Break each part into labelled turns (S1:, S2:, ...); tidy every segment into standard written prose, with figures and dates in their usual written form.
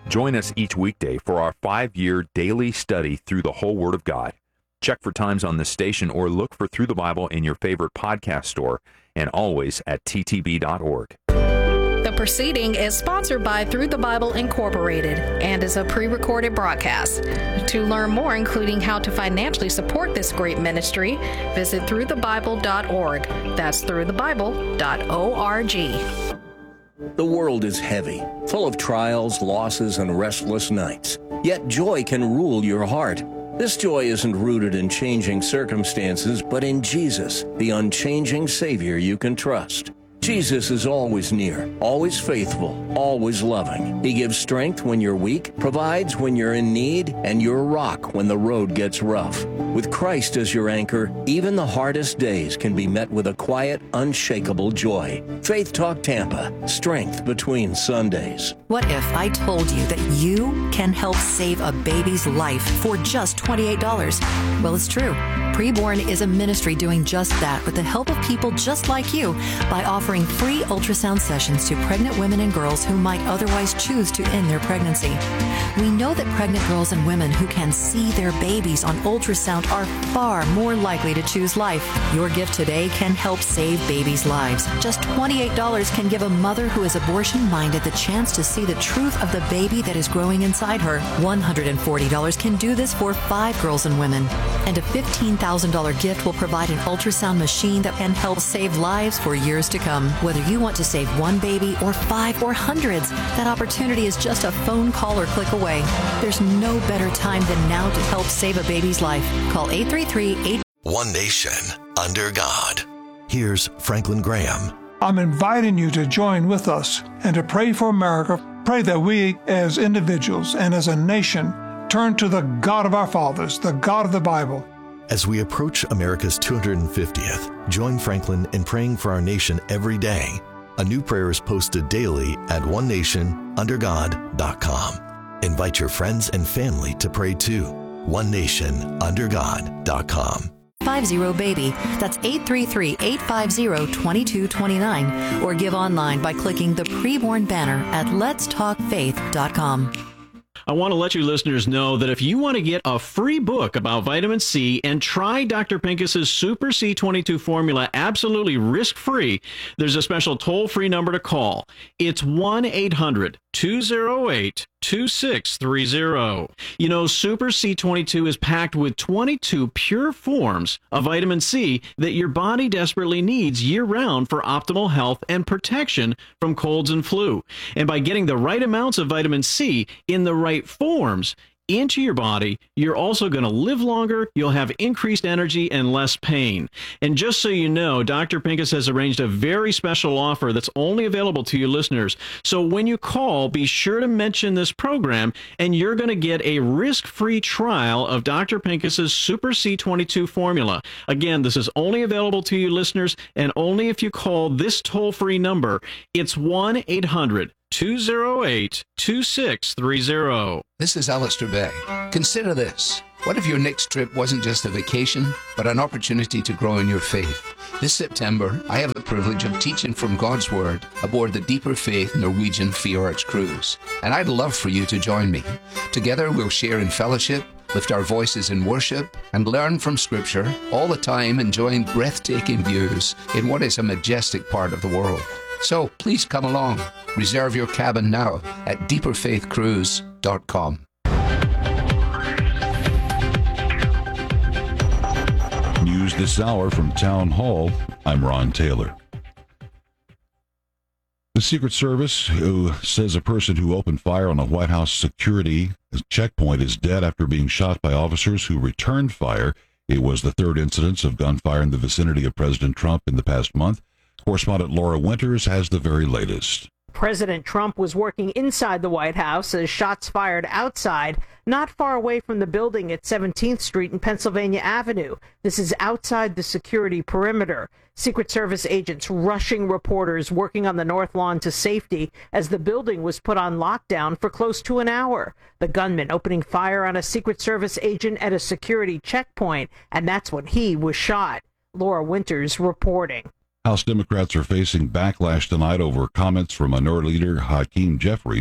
S1: Join us each weekday for our 5-year daily study through the whole Word of God. Check for times on this station or look for Through the Bible in your favorite podcast store and always at ttb.org.
S2: The proceeding is sponsored by Through the Bible Incorporated and is a pre-recorded broadcast. To learn more, including how to financially support this great ministry, visit throughthebible.org. That's throughthebible.org.
S3: The world is heavy, full of trials, losses, and restless nights. Yet joy can rule your heart. This joy isn't rooted in changing circumstances, but in Jesus, the unchanging Savior you can trust. Jesus is always near, always faithful, always loving. He gives strength when you're weak, provides when you're in need, and you're a rock when the road gets rough. With Christ as your anchor, even the hardest days can be met with a quiet, unshakable joy. Faith Talk Tampa, strength between Sundays.
S4: What if I told you that you can help save a baby's life for just $28? Well, it's true. Preborn is a ministry doing just that with the help of people just like you by offering free ultrasound sessions to pregnant women and girls who might otherwise choose to end their pregnancy. We know that pregnant girls and women who can see their babies on ultrasound are far more likely to choose life. Your gift today can help save babies' lives. Just $28 can give a mother who is abortion-minded the chance to see the truth of the baby that is growing inside her. $140 can do this for 5 girls and women. And a $15,000 gift will provide an ultrasound machine that can help save lives for years to come. Whether you want to save one baby or 5 or hundreds, that opportunity is just a phone call or click away. There's no better time than now to help save a baby's life. Call 833-8...
S5: One Nation under God. Here's Franklin Graham.
S6: I'm inviting you to join with us and to pray for America. Pray that we as individuals and as a nation turn to the God of our fathers, the God of the Bible.
S5: As we approach America's 250th, join Franklin in praying for our nation every day. A new prayer is posted daily at onenationundergod.com. Invite your friends and family to pray too. onenationundergod.com.
S4: 50-BABY. That's 833-850-2229. Or give online by clicking the Preborn banner at letstalkfaith.com.
S7: I want to let you listeners know that if you want to get a free book about vitamin C and try Dr. Pincus's Super C22 formula absolutely risk-free, there's a special toll-free number to call. It's 1-800-208-2630. You know, Super C22 is packed with 22 pure forms of vitamin C that your body desperately needs year-round for optimal health and protection from colds and flu. And by getting the right amounts of vitamin C in the right forms into your body, you're also going to live longer, you'll have increased energy and less pain. And just so you know, Dr. Pincus has arranged a very special offer that's only available to you listeners. So when you call, be sure to mention this program, and you're going to get a risk-free trial of Dr. Pincus's Super C22 formula. Again, this is only available to you listeners, and only if you call this toll-free number. It's 1-800-208-2630.
S8: This is Alistair Begg. Consider this. What if your next trip wasn't just a vacation, but an opportunity to grow in your faith? This September, I have the privilege of teaching from God's Word aboard the Deeper Faith Norwegian Fjords cruise. And I'd love for you to join me. Together we'll share in fellowship, lift our voices in worship, and learn from Scripture, all the time enjoying breathtaking views in what is a majestic part of the world. So please come along. Reserve your cabin now at deeperfaithcruise.com.
S9: News this hour from Town Hall. I'm Ron Taylor. The Secret Service, who says a person who opened fire on a White House security checkpoint is dead after being shot by officers who returned fire. It was the third incidence of gunfire in the vicinity of President Trump in the past month. Correspondent Laura Winters has the very latest.
S10: President Trump was working inside the White House as shots fired outside, not far away from the building at 17th Street and Pennsylvania Avenue. This is outside the security perimeter. Secret Service agents rushing reporters working on the North Lawn to safety as the building was put on lockdown for close to an hour. The gunman opening fire on a Secret Service agent at a security checkpoint, and that's when he was shot. Laura Winters reporting.
S9: House Democrats are facing backlash tonight over comments from Minority Leader Hakeem Jeffries.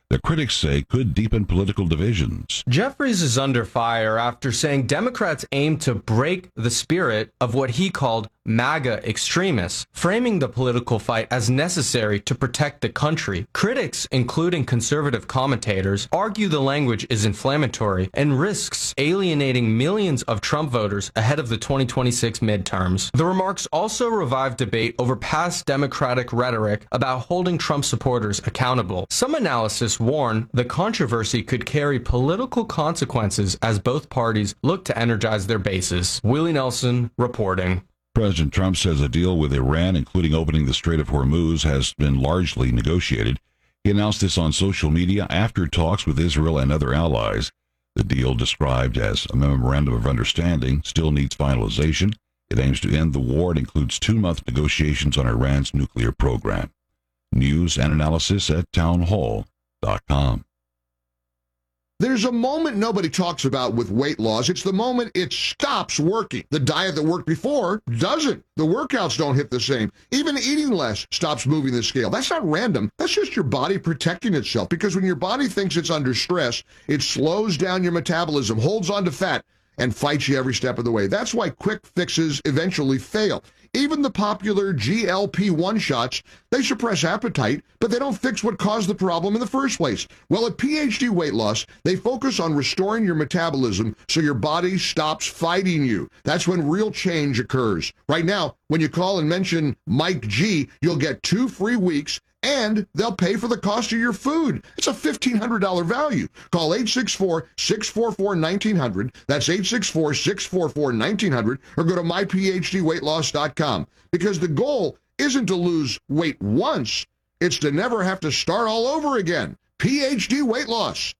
S9: that critics say could deepen political divisions.
S11: Jeffries is under fire after saying Democrats aim to break the spirit of what he called MAGA extremists, framing the political fight as necessary to protect the country. Critics, including conservative commentators, argue the language is inflammatory and risks alienating millions of Trump voters ahead of the 2026 midterms. The remarks also revived debate over past Democratic rhetoric about holding Trump supporters accountable. Some analysts warn the controversy could carry political consequences as both parties look to energize their bases. Willie Nelson reporting.
S9: President Trump says a deal with Iran, including opening the Strait of Hormuz, has been largely negotiated. He announced this on social media after talks with Israel and other allies. The deal, described as a memorandum of understanding, still needs finalization. It aims to end the war and includes 2-month negotiations on Iran's nuclear program. News and analysis at townhall.com.
S12: There's a moment nobody talks about with weight loss. It's the moment it stops working. The diet that worked before doesn't. The workouts don't hit the same. Even eating less stops moving the scale. That's not random. That's just your body protecting itself, because when your body thinks it's under stress, it slows down your metabolism, holds on to fat, and fights you every step of the way. That's why quick fixes eventually fail. Even the popular GLP-1 shots, they suppress appetite, but they don't fix what caused the problem in the first place. Well, at PhD Weight Loss, they focus on restoring your metabolism so your body stops fighting you. That's when real change occurs. Right now, when you call and mention Mike G, you'll get 2 free weeks, and they'll pay for the cost of your food. It's a $1,500 value. Call 864-644-1900. That's 864-644-1900, or go to myphdweightloss.com. Because the goal isn't to lose weight once, it's to never have to start all over again. PhD Weight Loss.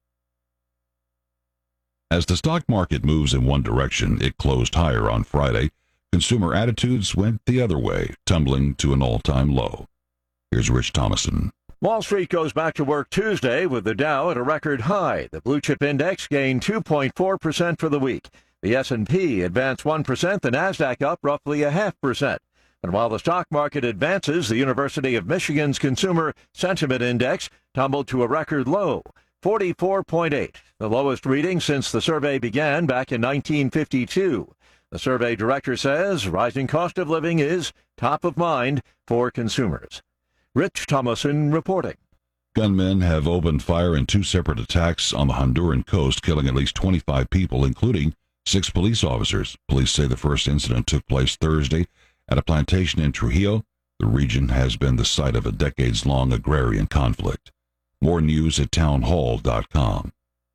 S9: As the stock market moves in one direction, it closed higher on Friday. Consumer attitudes went the other way, tumbling to an all-time low. Here's Rich Thomason.
S13: Wall Street goes back to work Tuesday with the Dow at a record high. The blue chip index gained 2.4% for the week. The S&P advanced 1%, the Nasdaq up roughly 0.5%. And while the stock market advances, the University of Michigan's Consumer Sentiment Index tumbled to a record low, 44.8, the lowest reading since the survey began back in 1952. The survey director says rising cost of living is top of mind for consumers. Rich Thomason reporting.
S9: Gunmen have opened fire in 2 separate attacks on the Honduran coast, killing at least 25 people, including 6 police officers. Police say the first incident took place Thursday at a plantation in Trujillo. The region has been the site of a decades-long agrarian conflict. More news at townhall.com.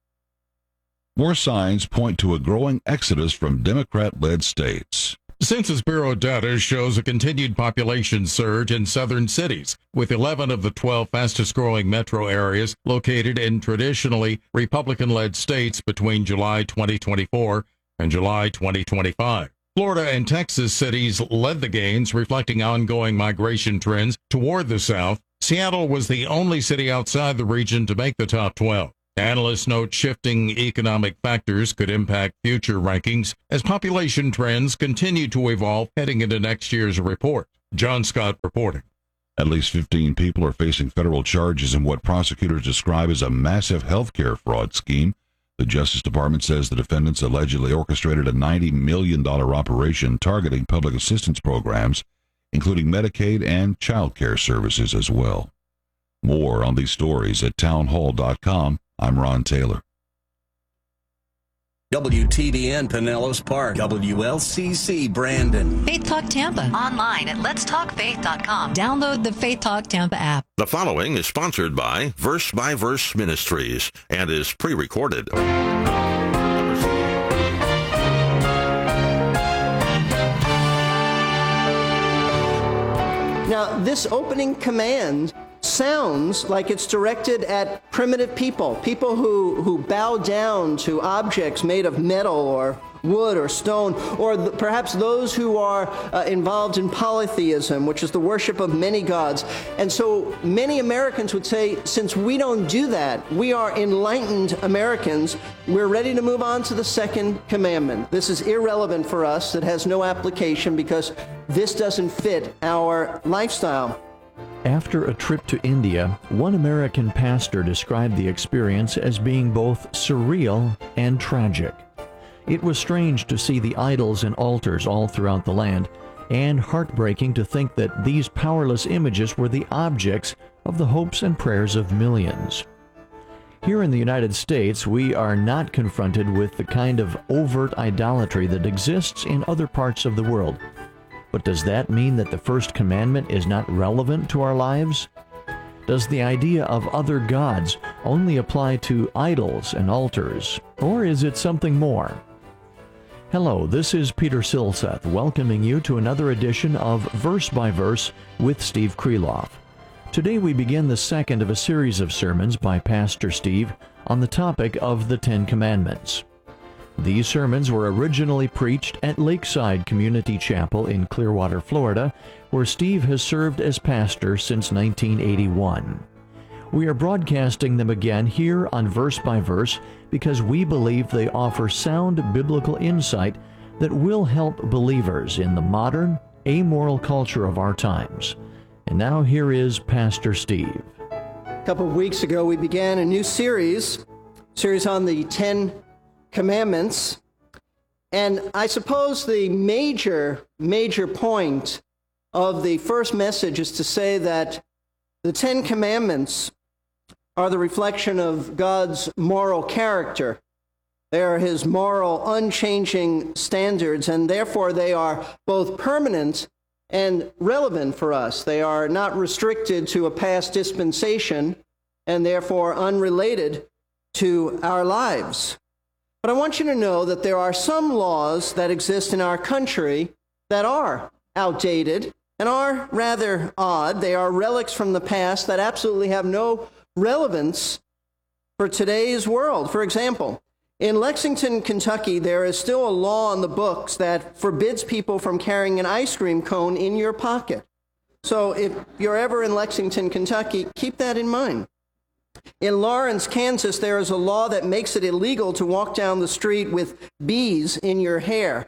S9: More signs point to a growing exodus from Democrat-led states.
S14: Census Bureau data shows a continued population surge in southern cities, with 11 of the 12 fastest-growing metro areas located in traditionally Republican-led states between July 2024 and July 2025. Florida and Texas cities led the gains, reflecting ongoing migration trends toward the south. Seattle was the only city outside the region to make the top 12. Analysts note shifting economic factors could impact future rankings as population trends continue to evolve heading into next year's report. John Scott reporting.
S9: At least 15 people are facing federal charges in what prosecutors describe as a massive health care fraud scheme. The Justice Department says the defendants allegedly orchestrated a $90 million operation targeting public assistance programs, including Medicaid and child care services as well. More on these stories at townhall.com. I'm Ron Taylor.
S3: WTBN Pinellas Park, WLCC Brandon.
S4: Faith Talk Tampa, online at letstalkfaith.com. Download the Faith Talk Tampa app.
S15: The following is sponsored by Verse Ministries and is pre-recorded.
S16: Now, this opening command sounds like it's directed at primitive people who bow down to objects made of metal or wood or stone, or perhaps those who are involved in polytheism, which is the worship of many gods. And so many Americans would say, since we don't do that, we are enlightened Americans, we're ready to move on to the second commandment. This is irrelevant for us. It has no application because this doesn't fit our lifestyle.
S17: After a trip to India, one American pastor described the experience as being both surreal and tragic. It was strange to see the idols and altars all throughout the land, and heartbreaking to think that these powerless images were the objects of the hopes and prayers of millions. Here in the United States, we are not confronted with the kind of overt idolatry that exists in other parts of the world. But does that mean that the first commandment is not relevant to our lives? Does the idea of other gods only apply to idols and altars, or is it something more? Hello, this is Peter Silseth welcoming you to another edition of Verse by Verse with Steve Kreloff. Today we begin the second of a series of sermons by Pastor Steve on the topic of the Ten Commandments. These sermons were originally preached at Lakeside Community Chapel in Clearwater, Florida, where Steve has served as pastor since 1981. We are broadcasting them again here on Verse by Verse because we believe they offer sound biblical insight that will help believers in the modern, amoral culture of our times. And now here is Pastor Steve.
S16: A couple of weeks ago, we began a new series on the Ten Commandments. And I suppose the major point of the first message is to say that the Ten Commandments are the reflection of God's moral character. They are His moral, unchanging standards, and therefore they are both permanent and relevant for us. They are not restricted to a past dispensation and therefore unrelated to our lives. But I want you to know that there are some laws that exist in our country that are outdated and are rather odd. They are relics from the past that absolutely have no relevance for today's world. For example, in Lexington, Kentucky, there is still a law on the books that forbids people from carrying an ice cream cone in your pocket. So if you're ever in Lexington, Kentucky, keep that in mind. In Lawrence, Kansas, there is a law that makes it illegal to walk down the street with bees in your hair.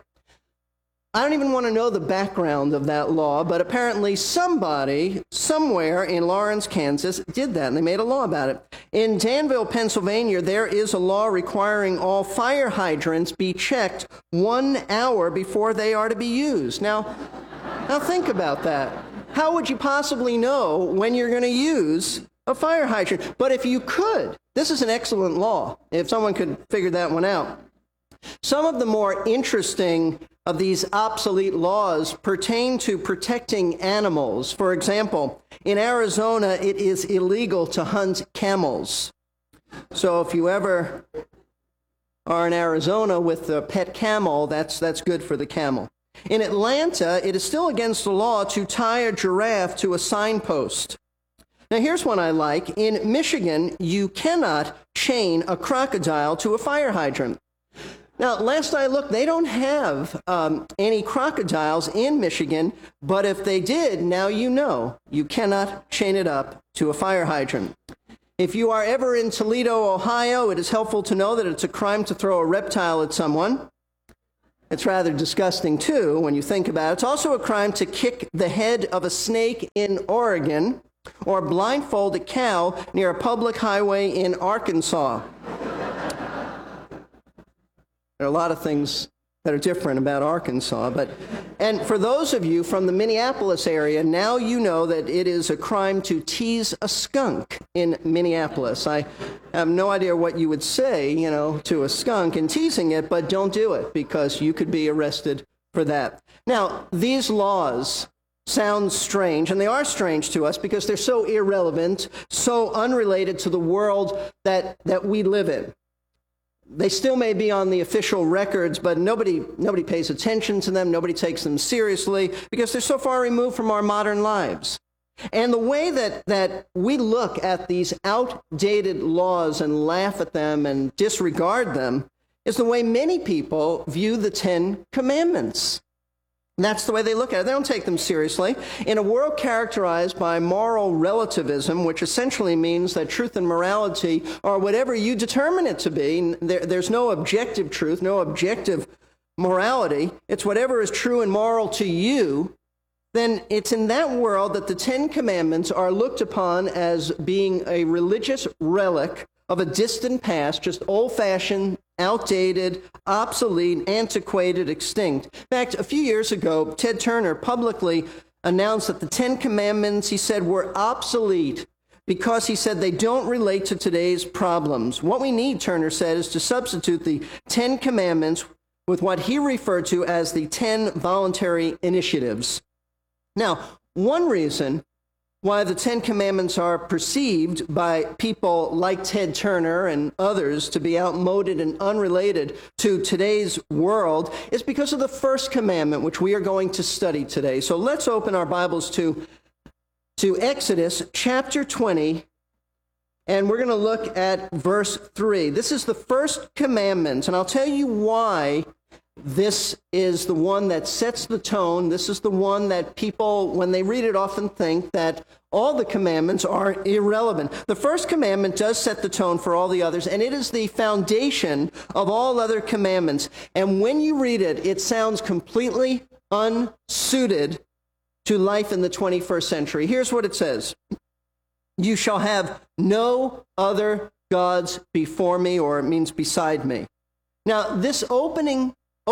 S16: I don't even want to know the background of that law, but apparently somebody, somewhere in Lawrence, Kansas, did that, and they made a law about it. In Danville, Pennsylvania, there is a law requiring all fire hydrants be checked 1 hour before they are to be used. Now think about that. How would you possibly know when you're going to use a fire hydrant? But if you could, this is an excellent law, if someone could figure that one out. Some of the more interesting of these obsolete laws pertain to protecting animals. For example, in Arizona, it is illegal to hunt camels. So if you ever are in Arizona with a pet camel, that's good for the camel. In Atlanta, it is still against the law to tie a giraffe to a signpost. Now, here's one I like. In Michigan, you cannot chain a crocodile to a fire hydrant. Now, last I looked, they don't have any crocodiles in Michigan, but if they did, now you know, you cannot chain it up to a fire hydrant. If you are ever in Toledo, Ohio, it is helpful to know that it's a crime to throw a reptile at someone. It's rather disgusting, too, when you think about it. It's also a crime to kick the head of a snake in Oregon or blindfold a cow near a public highway in Arkansas. There are a lot of things that are different about Arkansas, and for those of you from the Minneapolis area, now you know that it is a crime to tease a skunk in Minneapolis. I have no idea what you would say, to a skunk in teasing it, but don't do it because you could be arrested for that. Now, these laws sound strange, and they are strange to us because they're so irrelevant, so unrelated to the world that we live in. They still may be on the official records, but nobody pays attention to them. Nobody takes them seriously because they're so far removed from our modern lives. And the way that we look at these outdated laws and laugh at them and disregard them is the way many people view the Ten Commandments. That's the way they look at it. They don't take them seriously. In a world characterized by moral relativism, which essentially means that truth and morality are whatever you determine it to be, there's no objective truth, no objective morality. It's whatever is true and moral to you. then it's in that world that the Ten Commandments are looked upon as being a religious relic of a distant past, just old-fashioned, outdated, obsolete, antiquated, extinct. In fact, a few years ago, Ted Turner publicly announced that the Ten Commandments, he said, were obsolete because he said they don't relate to today's problems. What we need, Turner said, is to substitute the Ten Commandments with what he referred to as the 10 voluntary initiatives. Now, one reason why the Ten Commandments are perceived by people like Ted Turner and others to be outmoded and unrelated to today's world is because of the first commandment, which we are going to study today. So let's open our Bibles to Exodus chapter 20, and we're going to look at verse 3. This is the first commandment, and I'll tell you why this is the one that sets the tone. This is the one that people, when they read it, often think that all the commandments are irrelevant. The first commandment does set the tone for all the others, and it is the foundation of all other commandments. And when you read it, it sounds completely unsuited to life in the 21st century. Here's what it says. You shall have no other gods before me, or it means beside me. Now, this opening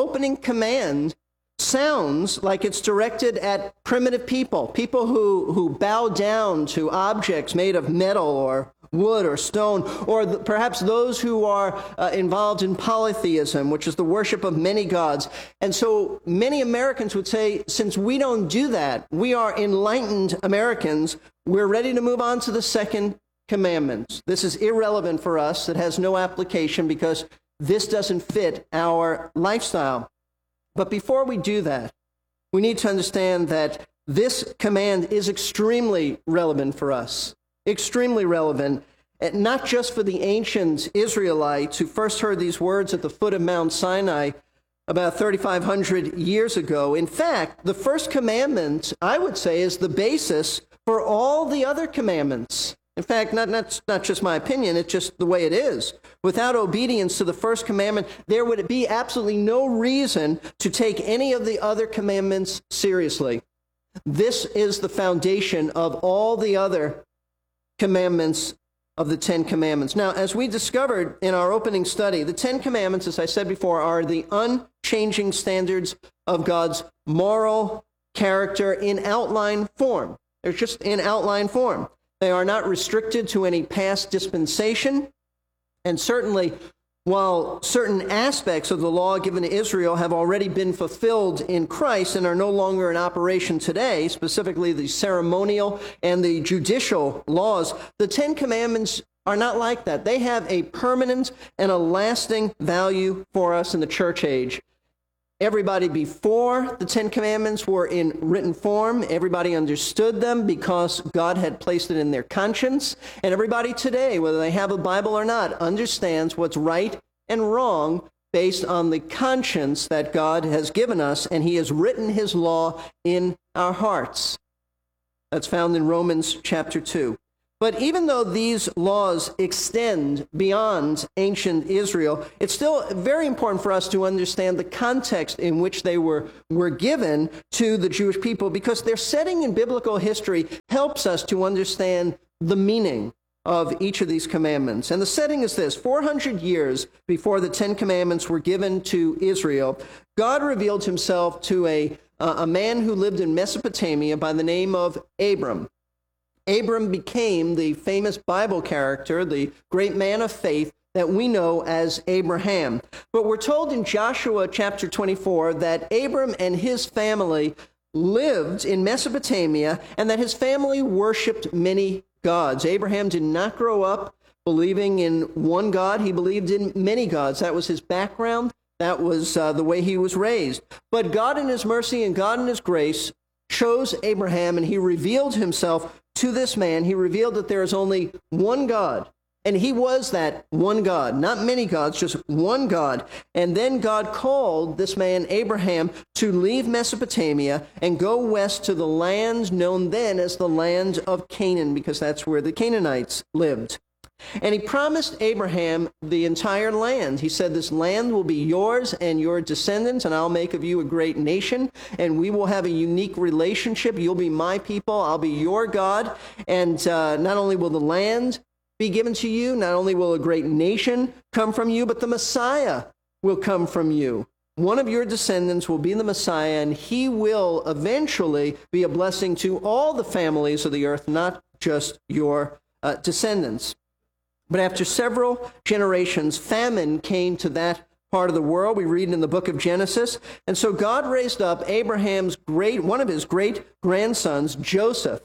S16: command sounds like it's directed at primitive people who bow down to objects made of metal or wood or stone, or perhaps those who are involved in polytheism, which is the worship of many gods. And so many Americans would say, since we don't do that, we are enlightened Americans, we're ready to move on to the second commandment. This is irrelevant for us. It has no application because this doesn't fit our lifestyle. But before we do that, we need to understand that this command is extremely relevant for us. Extremely relevant, not just for the ancient Israelites who first heard these words at the foot of Mount Sinai about 3,500 years ago. In fact, the first commandment, I would say, is the basis for all the other commandments. In fact, not just my opinion, it's just the way it is. Without obedience to the first commandment, there would be absolutely no reason to take any of the other commandments seriously. This is the foundation of all the other commandments of the Ten Commandments. Now, as we discovered in our opening study, the Ten Commandments, as I said before, are the unchanging standards of God's moral character in outline form. They're just in outline form. They are not restricted to any past dispensation. And certainly, while certain aspects of the law given to Israel have already been fulfilled in Christ and are no longer in operation today, specifically the ceremonial and the judicial laws, the Ten Commandments are not like that. They have a permanent and a lasting value for us in the church age. Everybody before the Ten Commandments were in written form. Everybody understood them because God had placed it in their conscience. And everybody today, whether they have a Bible or not, understands what's right and wrong based on the conscience that God has given us, and He has written His law in our hearts. That's found in Romans chapter 2. But even though these laws extend beyond ancient Israel, it's still very important for us to understand the context in which they were given to the Jewish people, because their setting in biblical history helps us to understand the meaning of each of these commandments. And the setting is this: 400 years before the Ten Commandments were given to Israel, God revealed Himself to a man who lived in Mesopotamia by the name of Abram. Abram became the famous Bible character, the great man of faith that we know as Abraham. But we're told in Joshua chapter 24 that Abram and his family lived in Mesopotamia and that his family worshiped many gods. Abraham did not grow up believing in one God. He believed in many gods. That was his background. That was the way he was raised. But God in His mercy and God in His grace chose Abraham, and He revealed Himself to this man. He revealed that there is only one God, and He was that one God, not many gods, just one God. And then God called this man Abraham to leave Mesopotamia and go west to the land known then as the land of Canaan, because that's where the Canaanites lived. And he promised Abraham the entire land. He said, this land will be yours and your descendants, and I'll make of you a great nation, and we will have a unique relationship. You'll be my people, I'll be your God, and not only will the land be given to you, not only will a great nation come from you, but the Messiah will come from you. One of your descendants will be the Messiah, and he will eventually be a blessing to all the families of the earth, not just your descendants. But after several generations, famine came to that part of the world. We read in the book of Genesis. And so God raised up Abraham's one of his great grandsons, Joseph,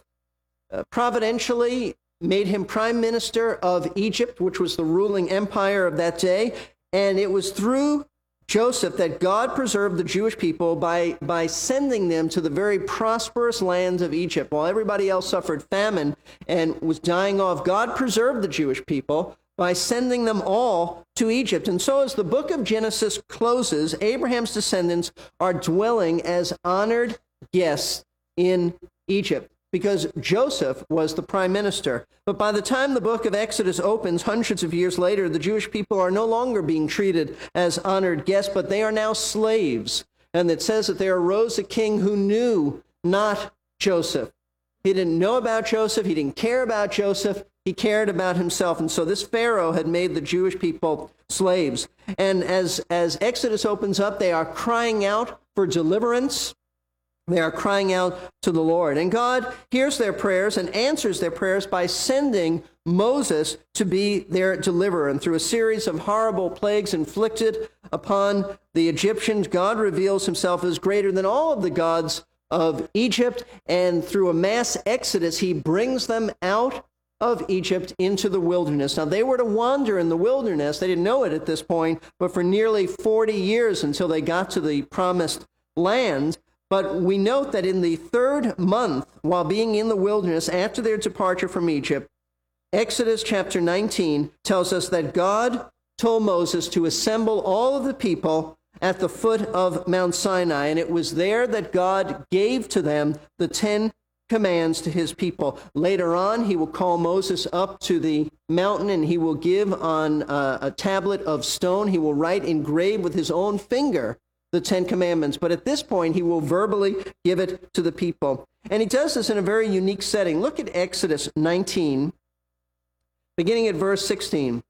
S16: providentially made him prime minister of Egypt, which was the ruling empire of that day. And it was through Joseph that God preserved the Jewish people by sending them to the very prosperous lands of Egypt. While everybody else suffered famine and was dying off, God preserved the Jewish people by sending them all to Egypt. And so as the book of Genesis closes, Abraham's descendants are dwelling as honored guests in Egypt, because Joseph was the prime minister. But by the time the book of Exodus opens, hundreds of years later, the Jewish people are no longer being treated as honored guests, but they are now slaves. And it says that there arose a king who knew not Joseph. He didn't know about Joseph. He didn't care about Joseph. He cared about himself. And so this Pharaoh had made the Jewish people slaves. And as Exodus opens up, they are crying out for deliverance. They are crying out to the Lord. And God hears their prayers and answers their prayers by sending Moses to be their deliverer. And through a series of horrible plagues inflicted upon the Egyptians, God reveals himself as greater than all of the gods of Egypt. And through a mass exodus, he brings them out of Egypt into the wilderness. Now, they were to wander in the wilderness. They didn't know it at this point, but for nearly 40 years until they got to the promised land. But we note that in the third month, while being in the wilderness after their departure from Egypt, Exodus chapter 19 tells us that God told Moses to assemble all of the people at the foot of Mount Sinai, and it was there that God gave to them the 10 commands to his people. Later on, he will call Moses up to the mountain, and he will give on a tablet of stone, he will write engraved with his own finger the 10 commandments. But at this point, he will verbally give it to the people. And he does this in a very unique setting. Look at Exodus 19, beginning at verse 16.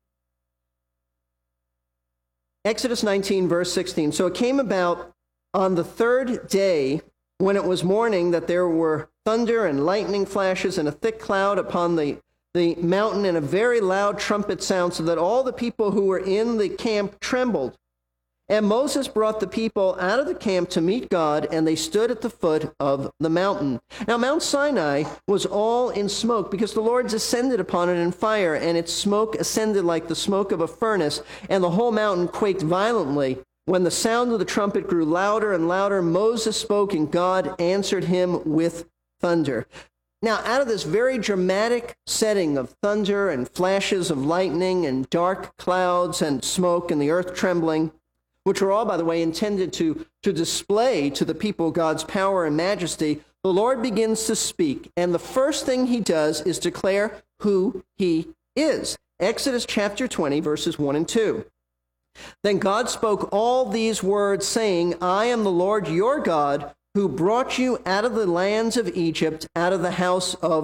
S16: Exodus 19, verse 16. So it came about on the third day, when it was morning, that there were thunder and lightning flashes and a thick cloud upon the mountain, and a very loud trumpet sound, so that all the people who were in the camp trembled. And Moses brought the people out of the camp to meet God, and they stood at the foot of the mountain. Now, Mount Sinai was all in smoke, because the Lord descended upon it in fire, and its smoke ascended like the smoke of a furnace, and the whole mountain quaked violently. When the sound of the trumpet grew louder and louder, Moses spoke, and God answered him with thunder. Now, out of this very dramatic setting of thunder and flashes of lightning and dark clouds and smoke and the earth trembling, which are all, by the way, intended to display to the people God's power and majesty, the Lord begins to speak. And the first thing he does is declare who he is. Exodus chapter 20, verses 1 and 2. Then God spoke all these words, saying, I am the Lord your God, who brought you out of the lands of Egypt, out of the house of